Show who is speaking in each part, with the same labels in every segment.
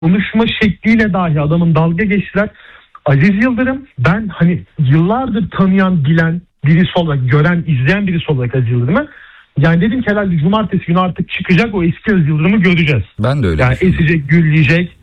Speaker 1: konuşma şekliyle dahi adamın dalga geçtiler. Aziz Yıldırım, ben hani yıllardır tanıyan, bilen birisi olarak, gören, izleyen birisi olarak Aziz Yıldırım'ı, yani dedim ki herhalde cumartesi günü artık çıkacak, o eski Aziz Yıldırım'ı göreceğiz.
Speaker 2: Ben de öyle
Speaker 1: yani
Speaker 2: düşünüyorum.
Speaker 1: Esecek, gülleyecek.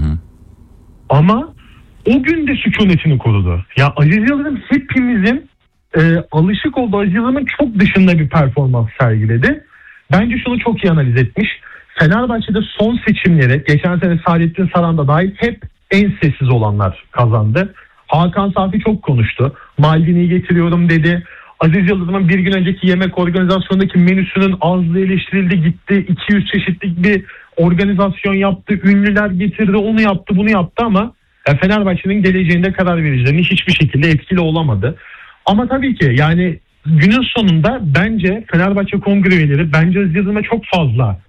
Speaker 1: Ama o gün de sükunetini korudu. Ya Aziz Yıldırım hepimizin alışık olduğu Aziz Yıldırım'ın çok dışında bir performans sergiledi. Bence şunu çok iyi analiz etmiş. Fenerbahçe'de son seçimleri, geçen sene Saadettin Saran da dahil, hep en sessiz olanlar kazandı. Hakan Safi çok konuştu. Maldini'yi getiriyorum dedi. Aziz Yıldırım'ın bir gün önceki yemek organizasyonundaki menüsünün azlığı eleştirildi, gitti. 200 çeşitlik bir organizasyon yaptı. Ünlüler getirdi, onu yaptı, bunu yaptı ama Fenerbahçe'nin geleceğinde karar vericilerini hiçbir şekilde etkili olamadı. Ama tabii ki yani günün sonunda bence Fenerbahçe kongre üyeleri, bence Aziz Yıldırım'a çok fazla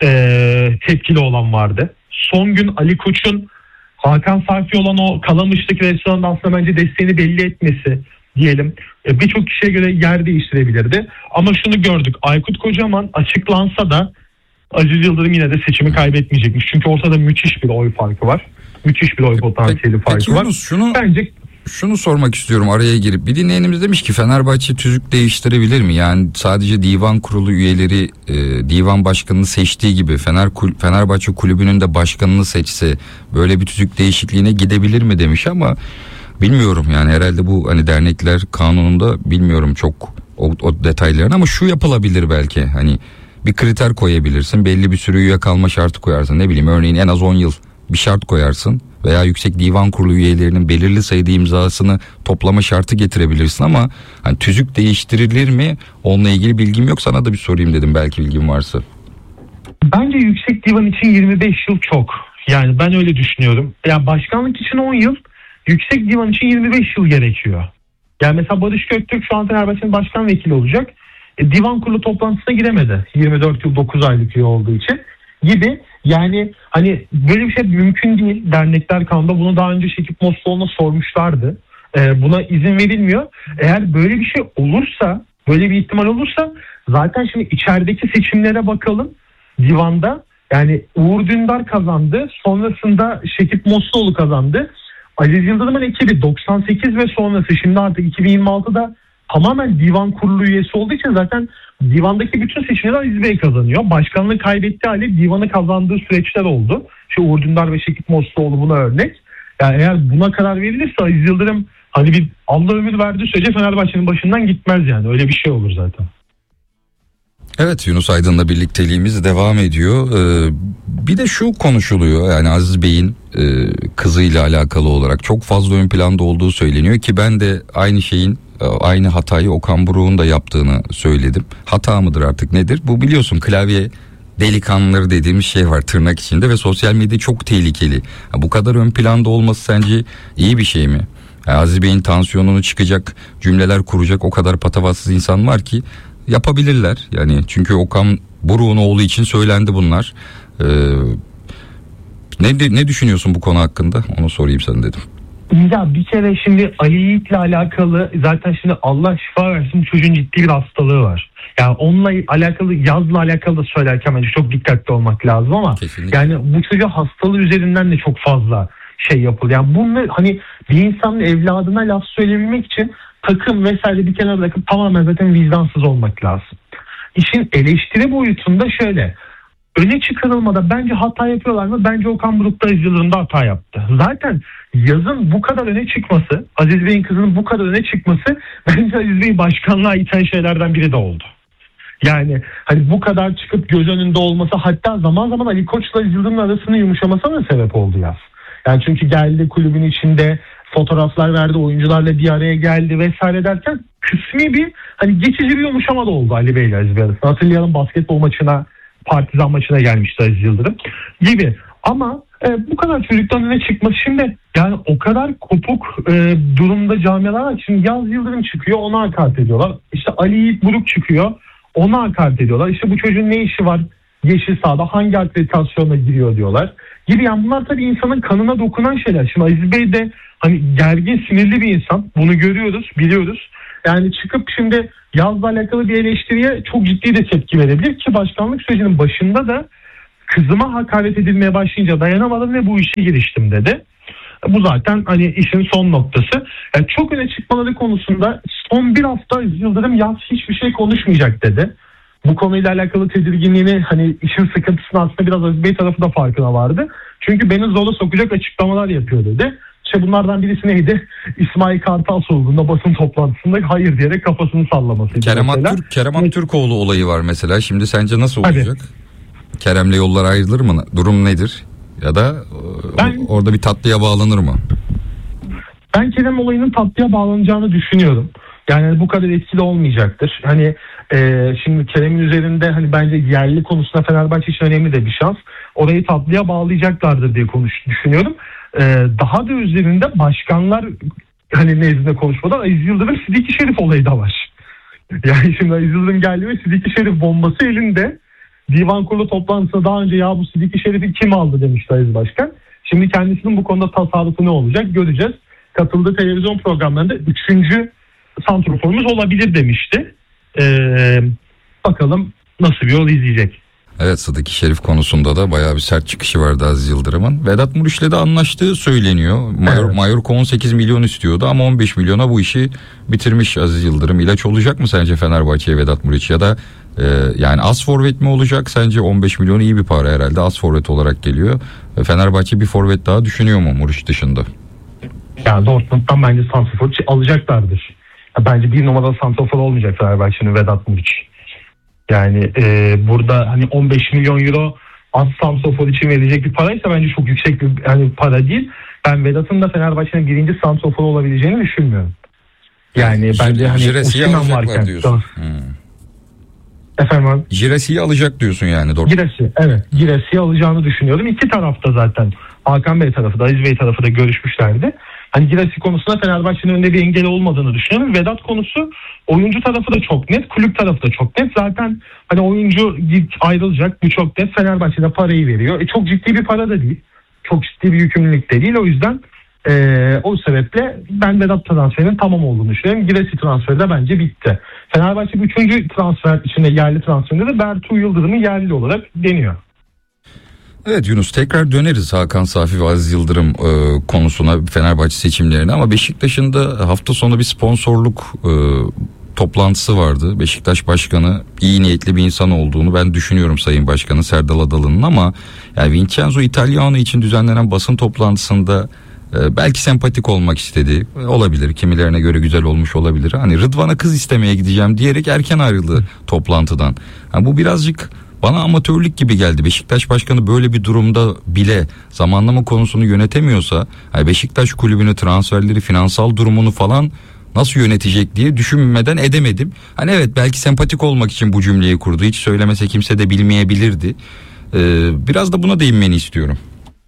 Speaker 1: tepkili olan vardı. Son gün Ali Koç'un Hakan Safi olan o Kalamış'taki restoranda aslında bence desteğini belli etmesi diyelim. Birçok kişiye göre yer değiştirebilirdi. Ama şunu gördük. Aykut Kocaman açıklansa da Aziz Yıldırım yine de seçimi kaybetmeyecekmiş. Çünkü ortada müthiş bir oy farkı var. Müthiş bir oy potansiyeli farkı var.
Speaker 2: Yunus,
Speaker 1: bence
Speaker 2: şunu sormak istiyorum araya girip. Bir dinleyenimiz demiş ki Fenerbahçe tüzük değiştirebilir mi? Yani sadece divan kurulu üyeleri divan başkanını seçtiği gibi Fenerbahçe kulübünün de başkanını seçse böyle bir tüzük değişikliğine gidebilir mi demiş ama bilmiyorum yani herhalde bu hani dernekler kanununda bilmiyorum çok o detaylarını ama şu yapılabilir belki hani bir kriter koyabilirsin, belli bir süre üye kalma şartı koyarsın, ne bileyim örneğin en az 10 yıl bir şart koyarsın veya Yüksek Divan Kurulu üyelerinin belirli sayıda imzasını toplama şartı getirebilirsin ama hani tüzük değiştirilir mi onunla ilgili bilgim yok, sana da bir sorayım dedim belki bilgim varsa.
Speaker 1: Bence Yüksek Divan için 25 yıl çok, yani ben öyle düşünüyorum. Yani başkanlık için 10 yıl, Yüksek Divan için 25 yıl gerekiyor. Yani mesela Barış Göktürk şu an Fenerbahçe'nin başkan vekili olacak. Divan kurulu toplantısına giremedi. 24 yıl 9 aylık üye olduğu için gibi. Yani hani böyle bir şey mümkün değil. Dernekler kanunda bunu daha önce Şekip Mostoğlu'na sormuşlardı. Buna izin verilmiyor. Eğer böyle bir şey olursa, böyle bir ihtimal olursa zaten şimdi içerideki seçimlere bakalım. Divanda yani Uğur Dündar kazandı. Sonrasında Şekip Mostoğlu kazandı. Aziz Yıldırım'ın ekibi 98 ve sonrası şimdi artık 2026'da tamamen divan kurulu üyesi olduğu için zaten divandaki bütün seçimleri Aziz Bey kazanıyor. Başkanlığı kaybettiği hali divanı kazandığı süreçler oldu. Uğur Dündar ve Şekip Mostoğlu buna örnek. Yani eğer buna karar verilirse Aziz Yıldırım hani bir Allah ömür verdiği sürece Fenerbahçe'nin başından gitmez yani. Öyle bir şey olur zaten.
Speaker 2: Evet, Yunus Aydın'la birlikteliğimiz devam ediyor. Bir de şu konuşuluyor yani Aziz Bey'in kızıyla alakalı olarak çok fazla ön planda olduğu söyleniyor ki ben de aynı hatayı Okan Buruk'un da yaptığını söyledim. Hata mıdır artık nedir? Bu biliyorsun klavye delikanlıları dediğimiz şey var tırnak içinde ve sosyal medya çok tehlikeli. Bu kadar ön planda olması sence iyi bir şey mi? Aziz Bey'in tansiyonunu çıkacak cümleler kuracak o kadar patavatsız insan var ki yapabilirler. Yani çünkü Okan Buruk'un oğlu için söylendi bunlar. Ne düşünüyorsun bu konu hakkında? Onu sorayım sana dedim.
Speaker 1: Ya bir kere şimdi Ali Yiğit'le alakalı zaten şimdi Allah şifa versin çocuğun ciddi bir hastalığı var. Yani onunla alakalı yazla alakalı da söylerken bence çok dikkatli olmak lazım ama
Speaker 2: kesinlikle.
Speaker 1: Yani bu çocuğa hastalığı üzerinden de çok fazla şey yapılıyor. Yani bunu hani bir insanın evladına laf söyleyebilmek için takım vesaire bir kenara bırakıp tamamen zaten vicdansız olmak lazım. İşin eleştiri boyutunda şöyle. Öne çıkarılmada bence hata yapıyorlar mı? Bence Okan Buruk da Aziz Yıldırım'da hata yaptı. Zaten yazın bu kadar öne çıkması, Aziz Bey'in kızının bu kadar öne çıkması bence Aziz Bey'i başkanlığa iten şeylerden biri de oldu. Yani hani bu kadar çıkıp göz önünde olması, hatta zaman zaman Ali Koç'la Aziz Yıldırım'ın arasının yumuşamasına da sebep oldu yaz. Yani çünkü geldi kulübün içinde fotoğraflar verdi, oyuncularla bir araya geldi vesaire derken kısmi bir hani geçici bir yumuşama da oldu Ali Bey ile Aziz Bey arasında. Hatırlayalım basketbol maçına, Partizan maçına gelmişti Aziz Yıldırım gibi. Ama bu kadar çocuktan öne çıkması şimdi yani o kadar kopuk durumda camialar var. Şimdi Yaz Yıldırım çıkıyor, ona hakaret ediyorlar. İşte Ali Yiğit Buruk çıkıyor, ona hakaret ediyorlar. İşte bu çocuğun ne işi var yeşil sahada, hangi akreditasyona giriyor diyorlar gibi. Yani bunlar tabii insanın kanına dokunan şeyler. Şimdi Aziz Bey de hani gergin, sinirli bir insan. Bunu görüyoruz, biliyoruz. Yani çıkıp şimdi Yaz'la alakalı bir eleştiriye çok ciddi de tepki verebilir ki başkanlık sürecinin başında da kızıma hakaret edilmeye başlayınca dayanamadım ve bu işe giriştim dedi. Bu zaten hani işin son noktası. Yani çok öne çıkmaları konusunda son bir hafta Yıldırım hiçbir şey konuşmayacak dedi. Bu konuyla alakalı tedirginliğini, hani işin sıkıntısını aslında biraz Aziz Bey tarafı da farkına vardı. Çünkü beni zora sokacak açıklamalar yapıyor dedi. İşte bunlardan birisi neydi? İsmail Kartal sorduğunda basın toplantısında hayır diyerek kafasını sallamasıydı.
Speaker 2: Kerem Aktürkoğlu olayı var mesela. Şimdi sence nasıl olacak? Kerem'le yollar ayrılır mı? Durum nedir? Ya da orada bir tatlıya bağlanır mı?
Speaker 1: Ben Kerem olayının tatlıya bağlanacağını düşünüyorum. Yani bu kadar etkili olmayacaktır. Hani şimdi Kerem'in üzerinde hani bence yerli konusunda Fenerbahçe için önemli de bir şans. Orayı tatlıya bağlayacaklardır diye düşünüyorum. Daha da üzerinde başkanlar hani nezdinde konuşmadan Aziz Yıldırım Sidiki Şerif olayı da var. Yani şimdi Aziz Yıldırım geldi ve Sidiki Şerif bombası elinde. Divan kurulu toplantısında daha önce ya bu Sidiki Şerif'i kim aldı demişti Aziz Başkan. Şimdi kendisinin bu konuda tasarrufu ne olacak göreceğiz. Katıldığı televizyon programlarında 3. santroforumuz olabilir demişti. Bakalım nasıl bir yol izleyecek.
Speaker 2: Evet, Sıdıki Şerif konusunda da bayağı bir sert çıkışı vardı Aziz Yıldırım'ın. Vedat Muriç'le de anlaştığı söyleniyor. Mayorko 18 milyon istiyordu ama 15 milyona bu işi bitirmiş Aziz Yıldırım. İlaç olacak mı sence Fenerbahçe'ye Vedat Muriç, ya da yani az forvet mi olacak? Sence 15 milyon iyi bir para herhalde, az forvet olarak geliyor. Fenerbahçe bir forvet daha düşünüyor mu Muriç dışında?
Speaker 1: Yani Dortmund'dan bence santrafor alacaklardır. Bence bir numaralı santrafor olmayacak Fenerbahçe'nin Vedat Muriç. Yani burada hani 15 milyon euro az santrafor için verilecek bir paraysa bence çok yüksek bir para değil. Ben Vedat'ın da Fenerbahçe'nin birinci santrafor olabileceğini düşünmüyorum. Yani bence hani Osimhen varken diyorsun. Efendim abi?
Speaker 2: Giressi'yi alacak diyorsun yani. Doğru.
Speaker 1: Giressi'yi alacağını düşünüyorum. İki tarafta zaten Hakan Bey tarafı da Aziz Bey tarafı da görüşmüşlerdi. Hani Girassi konusunda Fenerbahçe'nin önünde bir engel olmadığını düşünüyorum. Vedat konusu oyuncu tarafı da çok net, kulüp tarafı da çok net. Zaten hani oyuncu ayrılacak, bu çok net. Fenerbahçe'de parayı veriyor. Çok ciddi bir para da değil. Çok ciddi bir yükümlülük de değil. O yüzden o sebeple ben Vedat transferinin tamam olduğunu düşünüyorum. Girassi transferi de bence bitti. Fenerbahçe 3. transfer içinde yerli transferinde de Bertu Yıldırım'ı yerli olarak deniyor.
Speaker 2: Evet Yunus, tekrar döneriz Hakan Safi ve Aziz Yıldırım konusuna, Fenerbahçe seçimlerine, ama Beşiktaş'ın da hafta sonu bir sponsorluk toplantısı vardı. Beşiktaş Başkanı iyi niyetli bir insan olduğunu ben düşünüyorum, Sayın Başkanı Serdal Adalı'nın, ama yani Vincenzo Italiano için düzenlenen basın toplantısında belki sempatik olmak istedi. Olabilir. Kimilerine göre güzel olmuş olabilir. Hani Rıdvan'a kız istemeye gideceğim diyerek erken ayrıldı toplantıdan. Yani bu birazcık bana amatörlük gibi geldi. Beşiktaş Başkanı böyle bir durumda bile zamanlama konusunu yönetemiyorsa, yani Beşiktaş kulübünü, transferleri, finansal durumunu falan nasıl yönetecek diye düşünmeden edemedim. Hani evet, belki sempatik olmak için bu cümleyi kurdu. Hiç söylemese kimse de bilmeyebilirdi. Biraz da buna değinmeni istiyorum.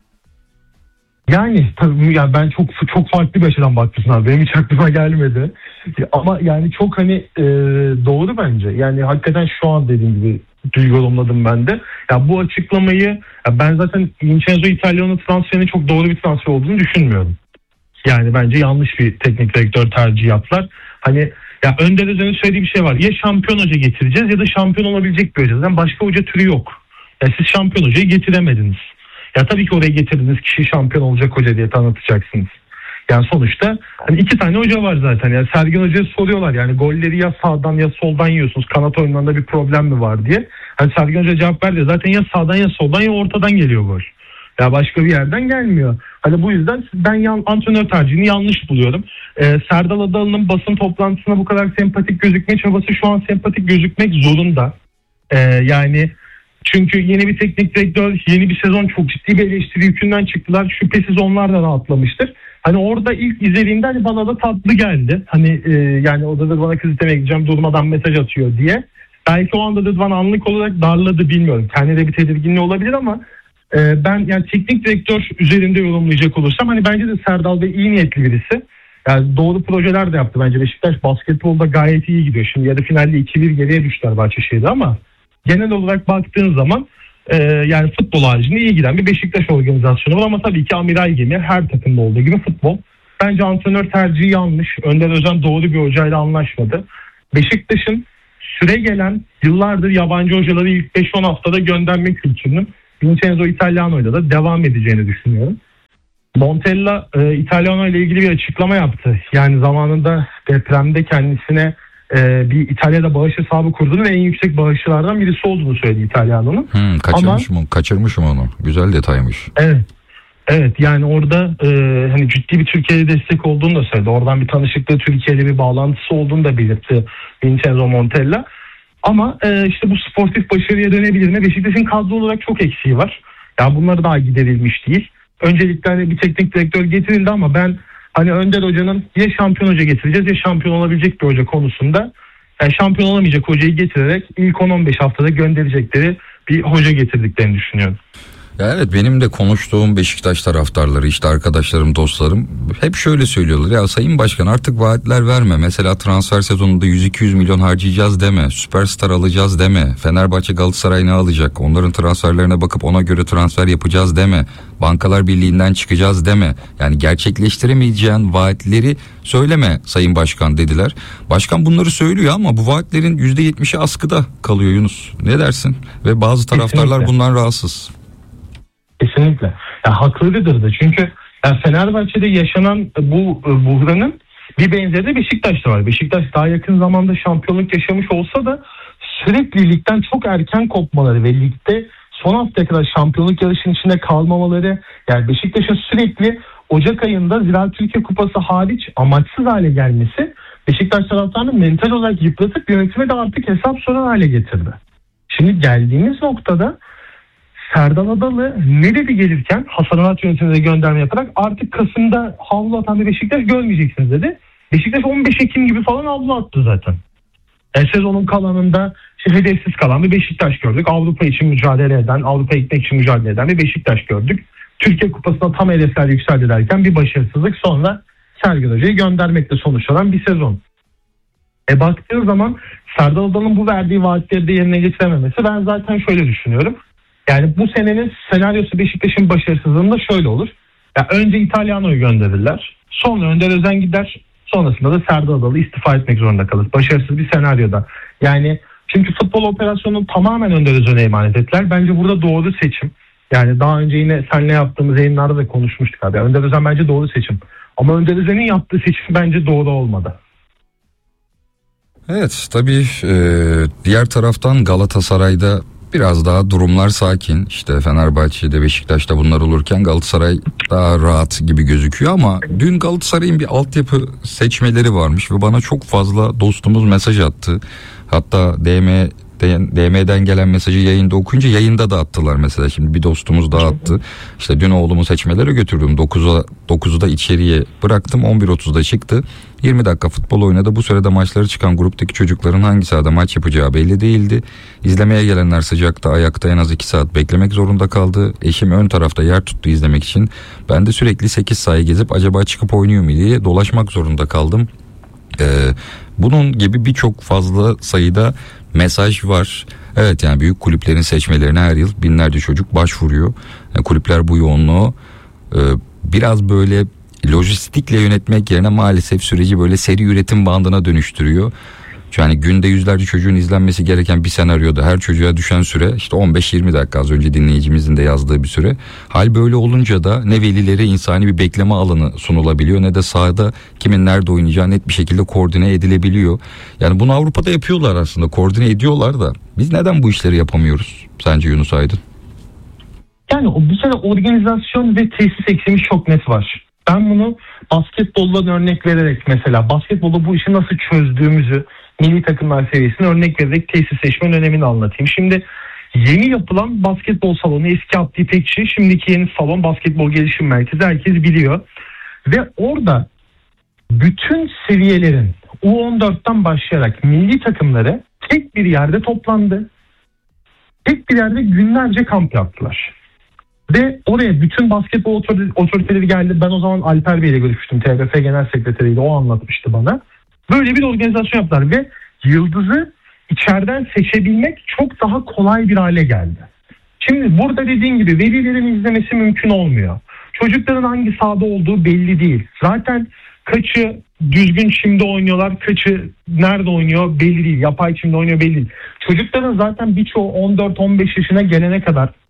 Speaker 1: Yani tabii yani ben çok farklı bir açıdan baktım abi. Benim hiç aklıma gelmedi. Ama yani çok hani doğru bence. Yani hakikaten şu an dediğim gibi yorumladım ben de. Ya bu açıklamayı ben zaten Vincenzo Italiano transferinin çok doğru bir transfer olduğunu düşünmüyorum. Yani bence yanlış bir teknik direktör tercihi yaptılar. Hani ya Önder Özen'in söylediği bir şey var. Ya şampiyon hoca getireceğiz ya da şampiyon olabilecek bir hoca. Yani başka hoca türü yok. Ya siz şampiyon hocayı getiremediniz. Ya tabii ki oraya getirdiğiniz kişi şampiyon olacak hoca diye tanıtacaksınız. Yani sonuçta hani 2 tane hoca var zaten. Yani Sergen Hoca'ya soruyorlar, yani golleri ya sağdan ya soldan yiyorsunuz. Kanat oyunlarında bir problem mi var diye. Hani Sergen Hoca cevap verdi. Zaten ya sağdan ya soldan ya ortadan geliyor gol. Ya başka bir yerden gelmiyor. Hani bu yüzden ben antrenör tercihini yanlış buluyorum. Serdal Adalı'nın basın toplantısına bu kadar sempatik gözükme çabası şu an sempatik gözükmek zorunda. Yani çünkü yeni bir teknik direktör, yeni bir sezon, çok ciddi bir eleştiri yükünden çıktılar. Şüphesiz onlar da rahatlamıştır. Hani orada ilk izlediğimde hani bana da tatlı geldi. Hani yani orada da bana kız istemeye gideceğim, durmadan mesaj atıyor diye. Belki o anda da bana anlık olarak darladı, bilmiyorum. Kendine de bir tedirginliği olabilir ama ben yani teknik direktör üzerinde yorumlayacak olursam hani bence de Serdal Bey iyi niyetli birisi. Yani doğru projeler de yaptı bence. Beşiktaş basketbolda gayet iyi gidiyor. Şimdi yarı finalde 2-1 geriye düştüler Bahçeşehir'de ama genel olarak baktığın zaman yani futbol haricinde iyi giden bir Beşiktaş organizasyonu var ama tabii ki amiral gemi, her takımda olduğu gibi futbol. Bence antrenör tercihi yanlış. Önder Özen doğru bir hocayla anlaşmadı. Beşiktaş'ın süre gelen yıllardır yabancı hocaları ilk 5-10 haftada gönderme kültürünün Vincenzo Italiano'yla da devam edeceğini düşünüyorum. Montella Italiano ile ilgili bir açıklama yaptı. Yani zamanında depremde kendisine bir İtalya'da bağış hesabı kurduğunu ve en yüksek bağışçılardan birisi olduğunu söyledi İtalyano'nun.
Speaker 2: Kaçırmışım onu. Güzel detaymış.
Speaker 1: Evet. Evet, yani orada hani ciddi bir Türkiye'de destek olduğunu da söyledi. Oradan bir tanışıklığı, Türkiye'de bir bağlantısı olduğunu da belirtti Vincenzo Montella. Ama işte bu sportif başarıya dönebilir mi? Beşiktaş'ın kadro olarak çok eksiği var. Yani bunları daha giderilmiş değil. Öncelikle hani bir teknik direktör getirildi ama ben hani Önder Hoca'nın ya şampiyon hoca getireceğiz ya şampiyon olabilecek bir hoca konusunda, yani şampiyon olamayacak hocayı getirerek ilk 10-15 haftada gönderecekleri bir hoca getirdiklerini düşünüyorum.
Speaker 2: Ya evet, benim de konuştuğum Beşiktaş taraftarları, işte arkadaşlarım, dostlarım hep şöyle söylüyorlar. Ya Sayın Başkan, artık vaatler verme. Mesela transfer sezonunda 100-200 milyon harcayacağız deme. Süperstar alacağız deme. Fenerbahçe Galatasaray ne alacak? Onların transferlerine bakıp ona göre transfer yapacağız deme. Bankalar Birliği'nden çıkacağız deme. Yani gerçekleştiremeyeceğin vaatleri söyleme Sayın Başkan dediler. Başkan bunları söylüyor ama bu vaatlerin %70'i askıda kalıyor Yunus. Ne dersin? Ve bazı taraftarlar
Speaker 1: Kesinlikle.
Speaker 2: bundan rahatsız.
Speaker 1: Kesinlikle. Ya haklıdır da, çünkü yani Fenerbahçe'de yaşanan bu buhranın bir benzeri de Beşiktaş'ta var. Beşiktaş daha yakın zamanda şampiyonluk yaşamış olsa da sürekli ligden çok erken kopmaları ve ligde son haftaya kadar şampiyonluk yarışının içinde kalmamaları, yani Beşiktaş'ın sürekli Ocak ayında Ziraat Türkiye Kupası hariç amaçsız hale gelmesi Beşiktaş taraftarını mental olarak yıpratıp yönetime de artık hesap soran hale getirdi. Şimdi geldiğimiz noktada Serdal Adalı ne dedi gelirken, Hasan Arat yönetimine gönderme yaparak artık Kasım'da havlu atan bir Beşiktaş görmeyeceksiniz dedi. Beşiktaş 15 Ekim gibi falan havlu attı zaten. Sezonun kalanında hedefsiz kalan bir Beşiktaş gördük. Avrupa için mücadele eden, Avrupa gitmek için mücadele eden bir Beşiktaş gördük. Türkiye Kupası'na tam hedefler yükseldi derken bir başarısızlık, sonra Sergen Hoca'yı göndermekle sonuçlanan bir sezon. Baktığı zaman Serdal Adalı'nın bu verdiği vaatleri de yerine getirememesi, ben zaten şöyle düşünüyorum. Yani bu senenin senaryosu Beşiktaş'ın başarısızlığında şöyle olur. Ya önce İtalyano'yu gönderirler. Sonra Önder Özen gider. Sonrasında da Serdal Adalı istifa etmek zorunda kalır. Başarısız bir senaryoda. Yani çünkü futbol operasyonunu tamamen Önder Özen'e emanet ettiler. Bence burada doğru seçim. Yani daha önce yine seninle yaptığımız yayınlarda da konuşmuştuk abi. Önder Özen bence doğru seçim. Ama Önder Özen'in yaptığı seçim bence doğru olmadı.
Speaker 2: Evet, tabii diğer taraftan Galatasaray'da biraz daha durumlar sakin. İşte Fenerbahçe'de, Beşiktaş'ta bunlar olurken Galatasaray daha rahat gibi gözüküyor ama dün Galatasaray'ın bir altyapı seçmeleri varmış ve bana çok fazla dostumuz mesaj attı. Hatta DM'den gelen mesajı yayında okuyunca yayında da attılar mesela. Şimdi bir dostumuz daha attı. İşte dün oğlumu seçmelere götürdüm. 9'da içeriye bıraktım. 11.30'da çıktı. 20 dakika futbol oynadı. Bu sırada maçları çıkan gruptaki çocukların hangi sahada maç yapacağı belli değildi. İzlemeye gelenler sıcakta, ayakta en az 2 saat beklemek zorunda kaldı. Eşim ön tarafta yer tuttu izlemek için. Ben de sürekli 8 sahayı gezip acaba çıkıp oynuyor mu diye dolaşmak zorunda kaldım. Bunun gibi birçok fazla sayıda mesaj var. Evet, yani büyük kulüplerin seçmelerine her yıl binlerce çocuk başvuruyor. Yani kulüpler bu yoğunluğu biraz böyle lojistikle yönetmek yerine maalesef süreci böyle seri üretim bandına dönüştürüyor. Yani günde yüzlerce çocuğun izlenmesi gereken bir senaryoda her çocuğa düşen süre işte 15-20 dakika, az önce dinleyicimizin de yazdığı bir süre. Hal böyle olunca da ne velilere insani bir bekleme alanı sunulabiliyor ne de sahada kimin nerede oynayacağı net bir şekilde koordine edilebiliyor. Yani bunu Avrupa'da yapıyorlar aslında, koordine ediyorlar da biz neden bu işleri yapamıyoruz sence Yunus Aydın?
Speaker 1: Yani bir kere organizasyon ve tesis eksiğimiz çok net var. Ben bunu basketboldan örnek vererek, mesela basketbolda bu işi nasıl çözdüğümüzü milli takımlar seviyesine örnek vererek tesis seçmenin önemini anlatayım. Şimdi yeni yapılan basketbol salonu, eski Abdi İpekçi, şimdiki yeni salon basketbol gelişim merkezi, herkes biliyor. Ve orada bütün seviyelerin U14'ten başlayarak milli takımları tek bir yerde toplandı. Tek bir yerde günlerce kamp yaptılar. Ve oraya bütün basketbol otoriteleri geldi. Ben o zaman Alper Bey ile görüşmüştüm. TFF Genel Sekreteriyle, o anlatmıştı bana. Böyle bir organizasyon yaptılar ve yıldızı içeriden seçebilmek çok daha kolay bir hale geldi. Şimdi burada dediğin gibi velilerin izlemesi mümkün olmuyor. Çocukların hangi sahada olduğu belli değil. Zaten kaçı düzgün çimde oynuyorlar, kaçı nerede oynuyor belli değil. Yapay çimde oynuyor belli değil. Çocukların zaten birçoğu 14-15 yaşına gelene kadar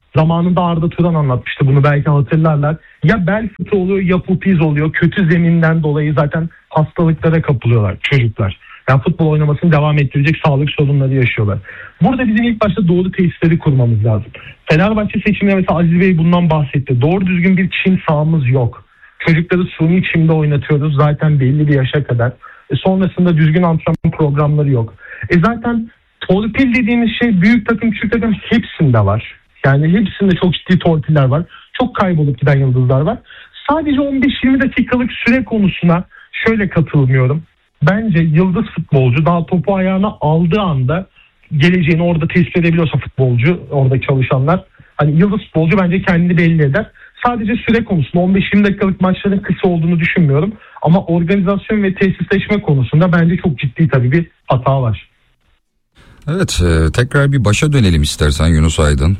Speaker 1: Zamanında Arda Turan anlatmıştı bunu, belki hatırlarlar. Ya bel fıtığı oluyor ya pupiz oluyor. Kötü zeminden dolayı zaten hastalıklara kapılıyorlar çocuklar. Yani futbol oynamasını devam ettirecek sağlık sorunları yaşıyorlar. Burada bizim ilk başta doğru tesisleri kurmamız lazım. Fenerbahçe seçiminde mesela Aziz Bey bundan bahsetti. Doğru düzgün bir çim sahamız yok. Çocukları suni çimde oynatıyoruz zaten belli bir yaşa kadar. Sonrasında düzgün antrenman programları yok. Zaten torpil dediğimiz şey büyük takım küçük takım hepsinde var. Yani hepsinde çok ciddi torpiller var. Çok kaybolup giden yıldızlar var. Sadece 15-20 dakikalık süre konusuna şöyle katılmıyorum. Bence yıldız futbolcu daha topu ayağına aldığı anda geleceğini orada tespit edebiliyorsa futbolcu, orada çalışanlar, hani yıldız futbolcu bence kendini belli eder. Sadece süre konusunda 15-20 dakikalık maçların kısa olduğunu düşünmüyorum. Ama organizasyon ve tesisleşme konusunda bence çok ciddi tabii bir hata var.
Speaker 2: Evet, tekrar bir başa dönelim istersen Yunus Aydın.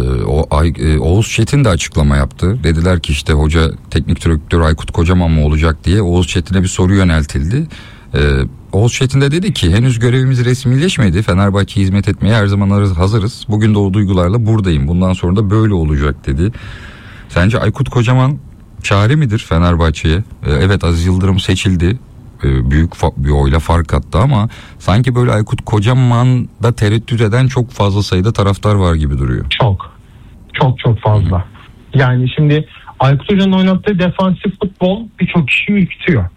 Speaker 2: Oğuz Çetin de açıklama yaptı. Dediler ki işte hoca teknik direktör Aykut Kocaman mı olacak diye Oğuz Çetin'e bir soru yöneltildi. Oğuz Çetin de dedi ki henüz görevimiz resmileşmedi. Fenerbahçe'ye hizmet etmeye her zaman hazırız. Bugün de o duygularla buradayım. Bundan sonra da böyle olacak dedi. Sence Aykut Kocaman çare midir Fenerbahçe'ye? Evet, Aziz Yıldırım seçildi. Büyük bir oyla fark attı ama sanki böyle Aykut Kocaman'da tereddüt eden çok fazla sayıda taraftar var gibi duruyor.
Speaker 1: Çok fazla. Yani şimdi Aykut Hoca'nın oynattığı defansif futbol birçok kişi ürkütüyor.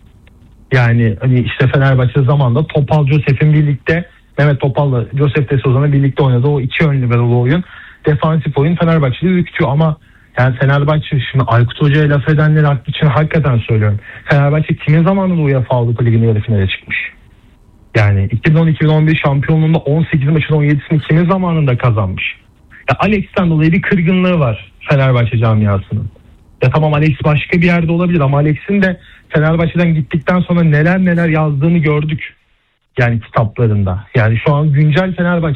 Speaker 1: Yani hani işte Fenerbahçe zamanında Topal Josef'in birlikte, Mehmet Topal'la Josef de Sozan'la birlikte oynadığı o iki ön libero oyun, defansif oyun Fenerbahçe'de ürkütüyor ama yani Fenerbahçe şimdi Aykut Hoca'ya laf edenler haklı için hakikaten söylüyorum. Fenerbahçe kimin zamanında UEFA Avrupa Ligi'nin yarı finale çıkmış? Yani 2010-2011 şampiyonluğunda 18 maçın 17'sini kimin zamanında kazanmış? Ya Alex'ten dolayı bir kırgınlığı var Fenerbahçe camiasının. Ya tamam, Alex başka bir yerde olabilir ama Alex'in de Fenerbahçe'den gittikten sonra neler yazdığını gördük. Yani kitaplarında. Yani şu an güncel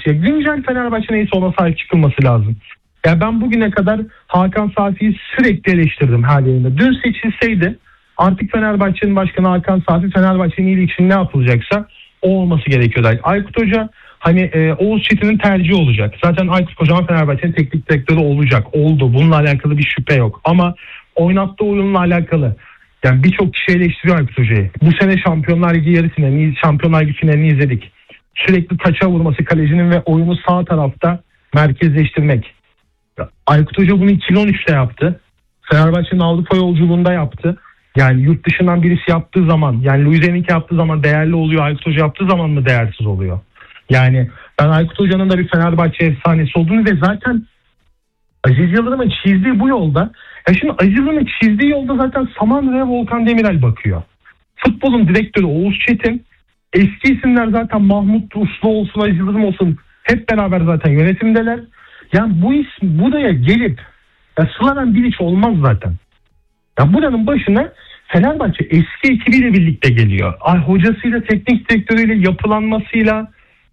Speaker 1: Fenerbahçe neyse ona sahip çıkılması lazım. Ya ben bugüne kadar Hakan Safi'yi sürekli eleştirdim her yerinde. Dün seçilseydi artık Fenerbahçe'nin başkanı Hakan Safi, Fenerbahçe'nin iyiliği için ne yapılacaksa o olması gerekiyordu. Aykut Hoca hani Oğuz Çetin'in tercihi olacak. Zaten Aykut Kocaman Fenerbahçe'nin teknik direktörü oldu. Bununla alakalı bir şüphe yok. Ama oynattığı oyunla alakalı yani birçok kişi eleştiriyor Aykut Hoca'yı. Bu sene Şampiyonlar Ligi yarı finalini, Şampiyonlar Ligi finalini izledik. Sürekli taça vurması kalecinin ve oyunu sağ tarafta merkezleştirmek. Aykut Hoca bunu 2013'te yaptı. Fenerbahçe'nin Avrupa yolculuğunda yaptı. Yani yurt dışından birisi yaptığı zaman, yani Luis Enrique yaptığı zaman değerli oluyor. Aykut Hoca yaptığı zaman mı değersiz oluyor? Yani ben Aykut Hoca'nın da bir Fenerbahçe efsanesi olduğunu ve zaten Aziz Yıldırım'ın çizdiği bu yolda, ya şimdi Aziz Yıldırım'ın çizdiği yolda zaten Samandıra'ya Volkan Demirel bakıyor. Futbolun direktörü Oğuz Çetin, eski isimler zaten Mahmut Uslu olsun, Aziz Yıldırım olsun hep beraber zaten yönetimdeler. Yani bu isim buraya gelip Slaven Bilic olmaz zaten. Ya buranın başına Fenerbahçe eski ekibiyle birlikte geliyor. Hocasıyla, teknik direktörüyle, yapılanmasıyla.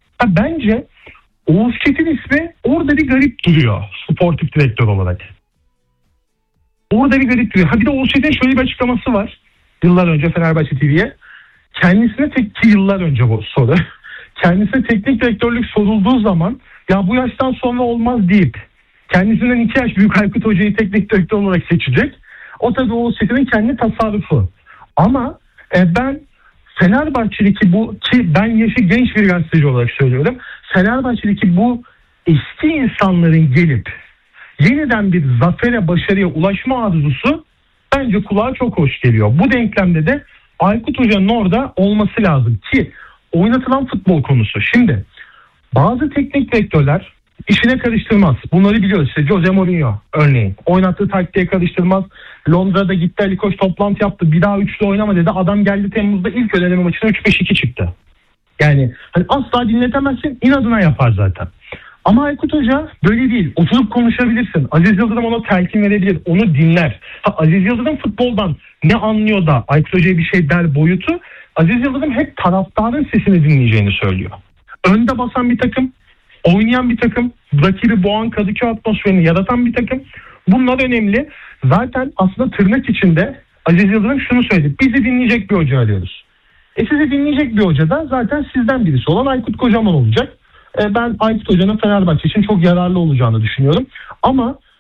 Speaker 1: Bence Oğuz Çetin ismi orada bir garip duruyor sportif direktör olarak. Orada bir garip duruyor. Bir de Oğuz Çetin'in şöyle bir açıklaması var. Yıllar önce Fenerbahçe TV'ye. Kendisine yıllar önce bu soru. Kendisine teknik direktörlük sorulduğu zaman ya bu yaştan sonra olmaz deyip kendisinden 2 yaş büyük Aykut Hoca'yı teknik direktör olarak seçecek. O tabii Oğuz Çetin'in kendi tasarrufu. Ama ben Fenerbahçe'deki bu, ki ben yaşı genç bir gazeteci olarak söylüyorum. Fenerbahçe'deki bu eski insanların gelip yeniden bir zafere, başarıya ulaşma arzusu bence kulağa çok hoş geliyor. Bu denklemde de Aykut Hoca'nın orada olması lazım ki oynatılan futbol konusu. Şimdi bazı teknik direktörler işine karıştırmaz. Bunları biliyoruz. İşte Jose Mourinho örneğin. Oynattığı taktiğe karıştırmaz. Londra'da gitti, Ali Koç toplantı yaptı. Bir daha üçlü oynama dedi. Adam geldi Temmuz'da ilk eleme maçına 3-5-2 çıktı. Yani hani asla dinletemezsin. İnadına yapar zaten. Ama Aykut Hoca böyle değil. Oturup konuşabilirsin. Aziz Yıldırım ona telkin verebilir. Onu dinler. Aziz Yıldırım futboldan ne anlıyor da Aykut Hoca'ya bir şey der boyutu. Aziz Yıldırım hep taraftarın sesini dinleyeceğini söylüyor. Önde basan bir takım, oynayan bir takım, rakibi boğan Kadıköy atmosferini yaratan bir takım. Bunlar önemli. Zaten aslında tırnak içinde Aziz Yıldırım şunu söyledi. Bizi dinleyecek bir hoca arıyoruz. Sizi dinleyecek bir hoca da zaten sizden birisi olan Aykut Kocaman olacak. Ben Aykut Hoca'nın Fenerbahçe için çok yararlı olacağını düşünüyorum. Ama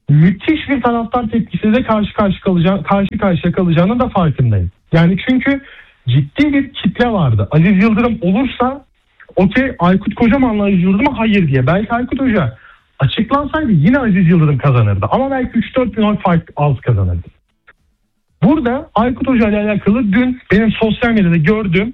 Speaker 1: müthiş bir taraftar tepkisiyle karşı karşıya kalacağının da farkındayım. Yani çünkü ciddi bir kitle vardı. Aziz Yıldırım olursa okey, Aykut Kocaman'la Aziz Yıldırım'a hayır diye. Belki Aykut Hoca açıklansaydı yine Aziz Yıldırım kazanırdı. Ama belki 3-4 bin oy fark az kazanırdı. Burada Aykut Hoca ile alakalı dün benim sosyal medyada gördüğüm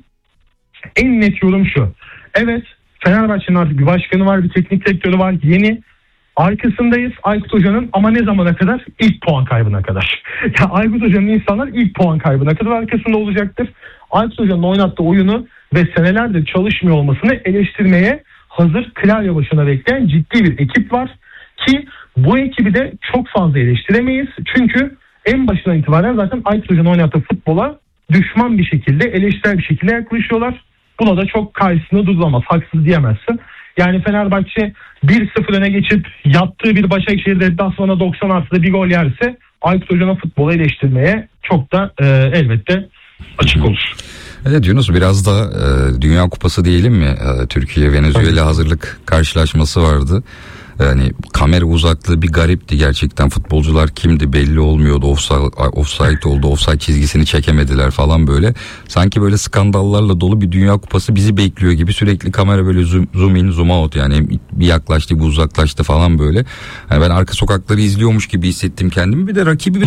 Speaker 1: en net yorum şu. Evet, Fenerbahçe'nin artık bir başkanı var, bir teknik direktörü var, yeni. Arkasındayız Aykut Hoca'nın, ama ne zamana kadar? İlk puan kaybına kadar. Ya Aykut Hoca'nın insanlar ilk puan kaybına kadar arkasında olacaktır. Aykut Hoca'nın oynattığı oyunu ve senelerdir çalışmıyor olmasını eleştirmeye hazır, klavye başına bekleyen ciddi bir ekip var. Ki bu ekibi de çok fazla eleştiremeyiz. Çünkü en başından itibaren zaten Aykut Hoca'nın oynattığı futbola düşman bir şekilde, eleştirel bir şekilde yaklaşıyorlar. Buna da çok karşısında durulamaz, haksız diyemezsin. Yani Fenerbahçe 1-0 öne geçip yaptığı bir Başakşehir deplasmanına 90 artıda bir gol yerse Aykut Hoca'nın futbolu eleştirmeye çok da elbette açık olur.
Speaker 2: Evet Yunus, biraz da Dünya Kupası diyelim mi? Türkiye Venezuela hazırlık karşılaşması vardı. Yani kamera uzaklığı bir garipti gerçekten. Futbolcular kimdi belli olmuyordu. Offside oldu. Offside çizgisini çekemediler falan böyle. Sanki böyle skandallarla dolu bir Dünya Kupası bizi bekliyor gibi, sürekli kamera böyle zoom in zoom out, yani bir yaklaştı bir uzaklaştı falan böyle. Yani ben arka sokakları izliyormuş gibi hissettim kendimi. Bir de rakibi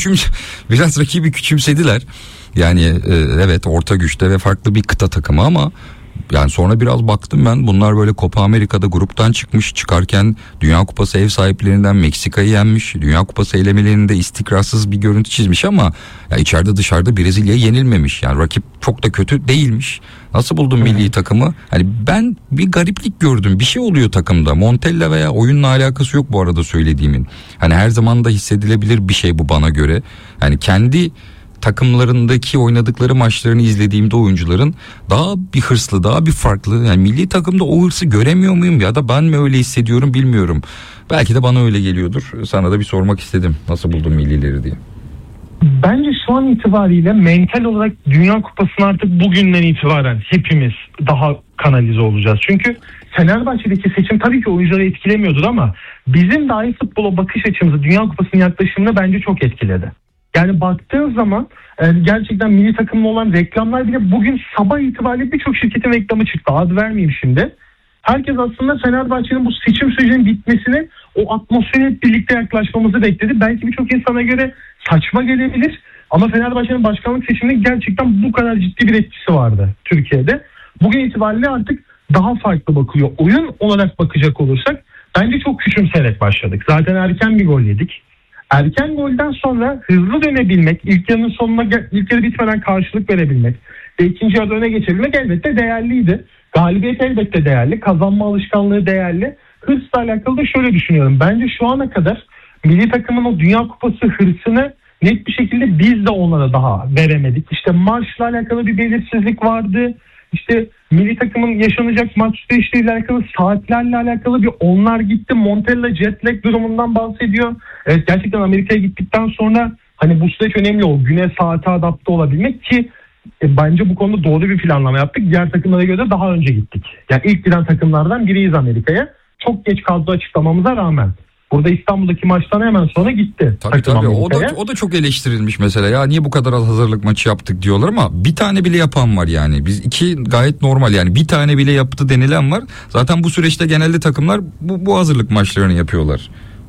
Speaker 2: biraz rakibi küçümsediler. Yani evet, orta güçte ve farklı bir kıta takımı ama yani sonra biraz baktım ben, bunlar böyle Copa Amerika'da gruptan çıkarken Dünya Kupası ev sahiplerinden Meksika'yı yenmiş. Dünya Kupası elemelerinde istikrarsız bir görüntü çizmiş ama ya içeride dışarıda Brezilya'ya yenilmemiş. Yani rakip çok da kötü değilmiş. Nasıl buldun milli takımı? Hani ben bir gariplik gördüm. Bir şey oluyor takımda. Montella veya oyunla alakası yok bu arada söylediğimin. Hani her zaman da hissedilebilir bir şey bu bana göre. Yani kendi takımlarındaki oynadıkları maçlarını izlediğimde oyuncuların daha bir hırslı, daha bir farklı. Yani milli takımda o hırsı göremiyor muyum ya da ben mi öyle hissediyorum bilmiyorum. Belki de bana öyle geliyordur. Sana da bir sormak istedim. Nasıl buldun millileri diye.
Speaker 1: Bence şu an itibariyle mental olarak Dünya Kupası'na artık bugünden itibaren hepimiz daha kanalize olacağız. Çünkü Fenerbahçe'deki seçim tabii ki oyuncuları etkilemiyordur ama bizim dahi futbola bakış açımızı, Dünya Kupası'nın yaklaşımını bence çok etkiledi. Yani baktığın zaman gerçekten milli takımla olan reklamlar bile bugün sabah itibariyle birçok şirketin reklamı çıktı. Adı vermeyeyim şimdi. Herkes aslında Fenerbahçe'nin bu seçim sürecinin bitmesini, o atmosfere hep birlikte yaklaşmamızı bekledi. Belki birçok insana göre saçma gelebilir ama Fenerbahçe'nin başkanlık seçiminde gerçekten bu kadar ciddi bir etkisi vardı Türkiye'de. Bugün itibariyle artık daha farklı bakılıyor. Oyun olarak bakacak olursak bence çok küçümseyerek başladık. Zaten erken bir gol yedik. Erken golden sonra hızlı dönebilmek, ilk yarının sonuna, ilk yarı bitmeden karşılık verebilmek ve ikinci yarıda öne geçebilmek elbette değerliydi. Galibiyet elbette değerli, kazanma alışkanlığı değerli. Hırsla alakalı da şöyle düşünüyorum. Bence şu ana kadar milli takımın o Dünya Kupası hırsını net bir şekilde biz de onlara daha veremedik. İşte marşla alakalı bir belirsizlik vardı. İşte milli takımın yaşanacak maç süreçleriyle alakalı, saatlerle alakalı bir onlar gitti. Montella jet lag durumundan bahsediyor. Evet, gerçekten Amerika'ya gittikten sonra hani bu süreç önemli, o güne saate adapte olabilmek ki bence bu konuda doğru bir planlama yaptık. Diğer takımlara göre daha önce gittik. Yani ilk giden takımlardan biriyiz Amerika'ya. Çok geç kaldı açıklamamıza rağmen. Burada İstanbul'daki maçtan hemen sonra gitti.
Speaker 2: Tabii. O da çok eleştirilmiş mesela. Ya niye bu kadar az hazırlık maçı yaptık diyorlar ama bir tane bile yapan var yani. Biz iki gayet normal, yani bir tane bile yaptı denilen var. Zaten bu süreçte genelde takımlar bu hazırlık maçlarını yapıyorlar.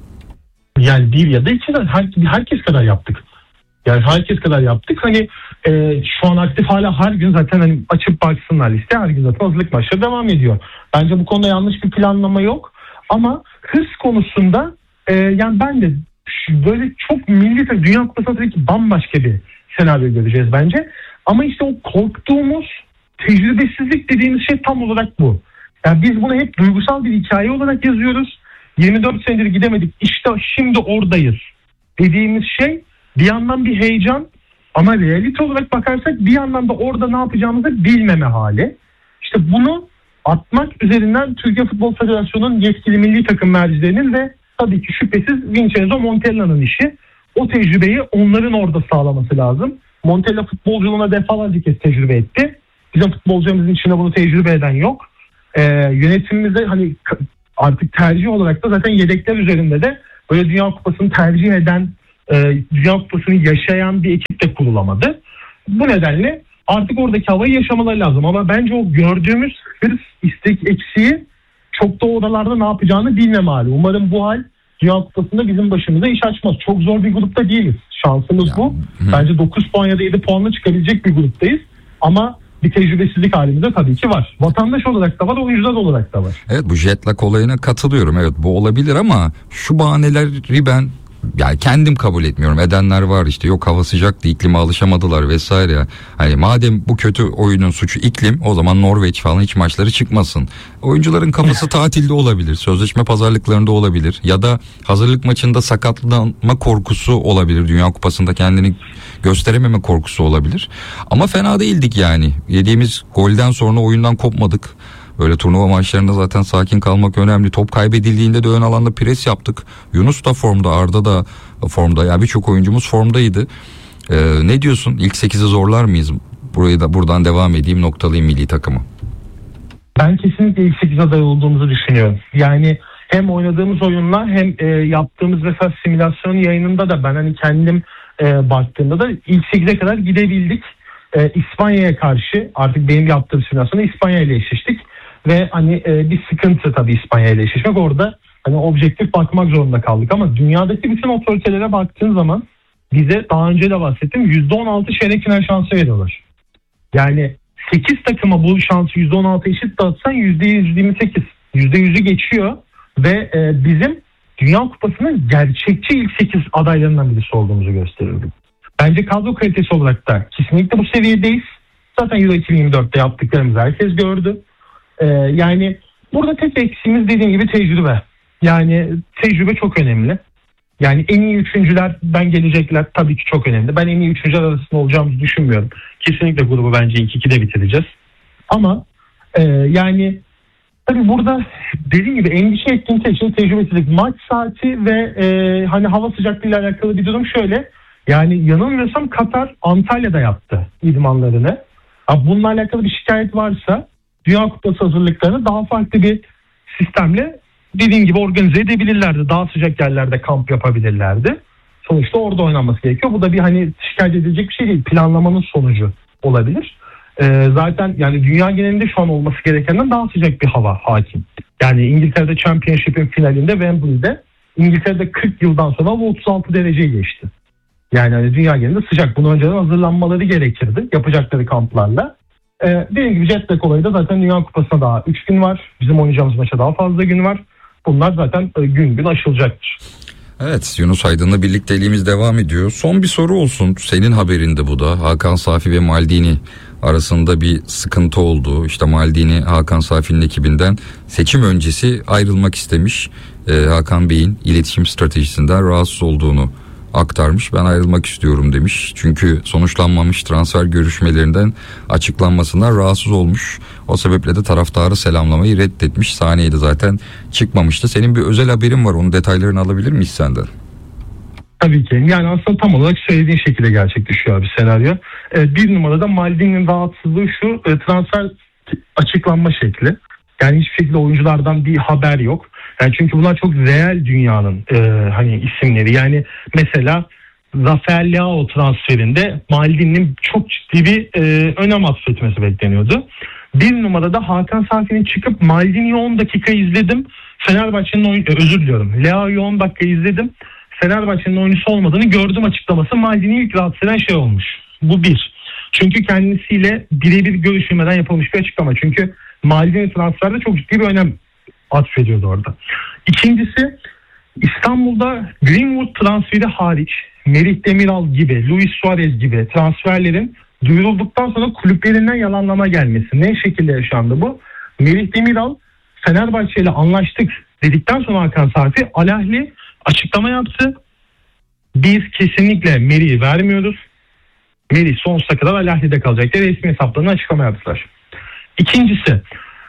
Speaker 2: Yani bir ya da iki de herkes kadar yaptık. Yani herkes kadar yaptık. Hani şu an aktif hala her gün zaten hani açıp baksınlar liste. Her gün zaten hazırlık maçları devam ediyor. Bence bu konuda yanlış bir planlama yok. Ama hırs konusunda yani ben de böyle çok milli Dünya Kupası'nda tabii ki bambaşka bir senaryo göreceğiz bence. Ama işte o korktuğumuz tecrübesizlik dediğimiz şey tam olarak bu. Yani biz bunu hep duygusal bir hikaye olarak yazıyoruz. 24 senedir gidemedik, İşte şimdi oradayız dediğimiz şey bir yandan bir heyecan ama realite olarak bakarsak bir yandan da orada ne yapacağımızı bilmeme hali. İşte bunu atmak üzerinden Türkiye Futbol Federasyonu'nun yetkili milli takım mercilerinin ve tabii ki şüphesiz Vincenzo Montella'nın işi. O tecrübeyi onların orada sağlaması lazım. Montella futbolculuğuna defalarca kez tecrübe etti. Bizim futbolcularımızın içinde bunu tecrübe eden yok. Yönetimimizde hani artık tercih olarak da zaten yedekler üzerinde de
Speaker 1: böyle Dünya Kupası'nı tercih eden, Dünya Kupası'nı yaşayan bir ekip de kurulamadı. Bu nedenle artık oradaki havayı yaşamaları lazım. Ama bence o gördüğümüz hırs, istek eksiği çok da oralarda ne yapacağını bilmem hali. Umarım bu hal Dünya Kupası'nda bizim başımıza iş açmaz. Çok zor bir grupta değiliz. Şansımız bu. Bence 9 puan ya da 7 puanla çıkabilecek bir gruptayız. Ama bir tecrübesizlik halimizde tabii ki var. Vatandaş olarak da var, oyuncular olarak da var.
Speaker 2: Evet, bu jet lag olayına katılıyorum. Evet, bu olabilir ama şu bahaneleri ben yani kendim kabul etmiyorum. Edenler var işte, yok hava sıcaktı, iklime alışamadılar vesaire. Hani madem bu kötü oyunun suçu iklim, o zaman Norveç falan hiç maçları çıkmasın. Oyuncuların kafası tatilde olabilir, sözleşme pazarlıklarında olabilir ya da hazırlık maçında sakatlanma korkusu olabilir. Dünya Kupası'nda kendini gösterememe korkusu olabilir. Ama fena değildik yani. Yediğimiz golden sonra oyundan kopmadık. Böyle turnuva maçlarında zaten sakin kalmak önemli. Top kaybedildiğinde de ön alanda pres yaptık. Yunus da formda, Arda da formda. Yani birçok oyuncumuz formdaydı. Ne diyorsun? İlk 8'i zorlar mıyız? Burayı da buradan devam edeyim, noktalayayım milli takımı.
Speaker 1: Ben kesinlikle ilk 8 aday olduğumuzu düşünüyorum. Yani hem oynadığımız oyunlar hem yaptığımız mesela simülasyon yayınında da ben hani kendim baktığımda da ilk 8'e kadar gidebildik. İspanya'ya karşı artık benim yaptığım simülasyonda İspanya ile eşleştik. Ve hani bir sıkıntı tabii İspanya ile eşleşmek. Orada hani objektif bakmak zorunda kaldık. Ama dünyadaki bütün otoritelere baktığın zaman bize daha önce de bahsettim, %16 çeyrek final şansı veriyorlar. Yani 8 takıma bu şansı %16 eşit dağıtsan %128, %100'ü geçiyor. Ve bizim Dünya Kupası'nın gerçekçi ilk 8 adaylarından birisi olduğumuzu gösterirdi. Bence kadro kalitesi olarak da kesinlikle bu seviyedeyiz. Zaten Euro 2024'te yaptıklarımızı herkes gördü. Yani burada tek eksiğimiz dediğim gibi tecrübe. Yani tecrübe çok önemli. Yani en iyi üçüncülerden gelecekler tabii ki çok önemli. Ben en iyi üçüncüler arasında olacağımızı düşünmüyorum. Kesinlikle grubu bence ilk 2'de bitireceğiz. Ama yani tabii burada dediğim gibi endişe ettiğim tek şey tecrübesizlik. Maç saati ve hani hava sıcaklığıyla alakalı bir durum şöyle. Yani yanılmıyorsam Katar Antalya'da yaptı idmanlarını. Bununla alakalı bir şikayet varsa Dünya Kupası hazırlıklarını daha farklı bir sistemle dediğim gibi organize edebilirlerdi. Daha sıcak yerlerde kamp yapabilirlerdi. Sonuçta orada oynanması gerekiyor. Bu da bir hani şikayet edilecek bir şey değil. Planlamanın sonucu olabilir. Zaten yani dünya genelinde şu an olması gerekenden daha sıcak bir hava hakim. Yani İngiltere'de Championship'in finalinde Wembley'de İngiltere'de 40 yıldan sonra bu 36 dereceyi geçti. Yani hani dünya genelinde sıcak. Bunu önceden hazırlanmaları gerekirdi yapacakları kamplarla. Dediğim gibi jet lag olayı da zaten Dünya Kupası'na daha 3 gün var. Bizim oynayacağımız maça daha fazla gün var. Bunlar zaten gün gün aşılacaktır.
Speaker 2: Evet, Yunus Aydın'la birlikteliğimiz devam ediyor. Son bir soru olsun. Senin haberinde bu da. Hakan Safi ve Maldini arasında bir sıkıntı oldu. İşte Maldini Hakan Safi'nin ekibinden seçim öncesi ayrılmak istemiş. Hakan Bey'in iletişim stratejisinden rahatsız olduğunu aktarmış. Ben ayrılmak istiyorum demiş. Çünkü sonuçlanmamış transfer görüşmelerinden açıklanmasından rahatsız olmuş. O sebeple de taraftarı selamlamayı reddetmiş. Sahneye de zaten çıkmamıştı. Senin bir özel haberin var. Onun detaylarını alabilir miyiz senden?
Speaker 1: Tabii ki. Yani aslında tam olarak söylediğin şekilde gerçekleşiyor bir senaryo. Bir numarada Maldini'nin rahatsızlığı şu, transfer açıklanma şekli. Yani hiçbir şekilde oyunculardan bir haber yok. Yani çünkü bunlar çok reel dünyanın hani isimleri. Yani mesela Rafael Leao transferinde Maldini'nin çok ciddi bir önem atfetmesi bekleniyordu. Bir numarada Hakan Safi'nin çıkıp Maldini'yi 10 dakika izledim. Fenerbahçe'nin özür diliyorum. Leao'yu 10 dakika izledim. Fenerbahçe'nin oyuncusu olmadığını gördüm açıklaması Maldini'yi ilk rahatsız eden şey olmuş. Bu bir. Çünkü kendisiyle birebir görüşmeden yapılmış bir açıklama. Çünkü Maldini transferde çok ciddi bir önem atfediyordu orada. İkincisi, İstanbul'da Greenwood transferi hariç Merih Demiral gibi, Luis Suarez gibi transferlerin duyurulduktan sonra kulüplerinden yalanlama gelmesi. Ne şekilde yaşandı bu? Merih Demiral Fenerbahçe ile anlaştık dedikten sonra Hakan Safi Al Ahly açıklama yaptı. Biz kesinlikle Merih'i vermiyoruz. Merih sonsuza kadar Al Ahly'de kalacak diye resmi hesaplarına açıklama yaptılar. İkincisi,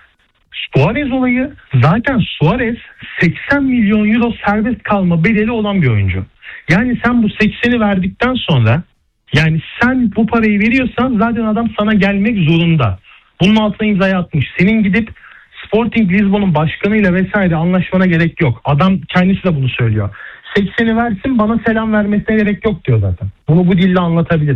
Speaker 1: Suarez olayı, zaten Suarez 80 milyon euro serbest kalma bedeli olan bir oyuncu. Yani sen bu 80'i verdikten sonra, yani sen bu parayı veriyorsan zaten adam sana gelmek zorunda. Bunun altına imzayı atmış. Senin gidip Sporting Lisbon'un başkanıyla vesaire anlaşmana gerek yok. Adam kendisi de bunu söylüyor. %80'i versin, bana selam vermesine gerek yok diyor zaten. Bunu bu dille anlatabilir.